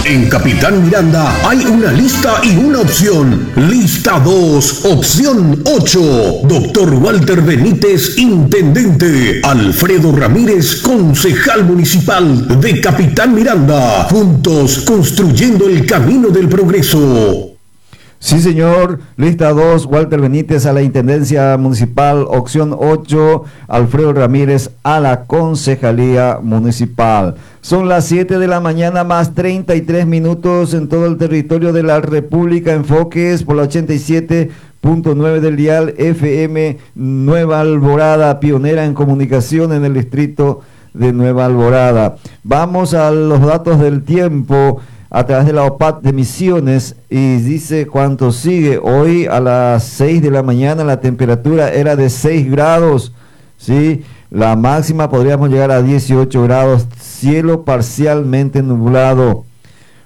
En Capitán Miranda hay una lista y una opción. Lista 2, opción 8. Doctor Walter Benítez, intendente. Alfredo Ramírez, concejal municipal de Capitán Miranda. Juntos construyendo el camino del progreso. Sí, señor. Lista 2, Walter Benítez a la Intendencia Municipal. Opción 8, Alfredo Ramírez a la Concejalía Municipal. Son las 7 de la mañana más 33 minutos en todo el territorio de la República. Enfoques por la 87.9 del dial FM Nueva Alborada, pionera en comunicación en el distrito de Nueva Alborada. Vamos a los datos del tiempo a través de la OPAT de Misiones y dice cuánto sigue. Hoy a las 6 de la mañana la temperatura era de 6 grados, ¿sí? La máxima podríamos llegar a 18 grados, cielo parcialmente nublado.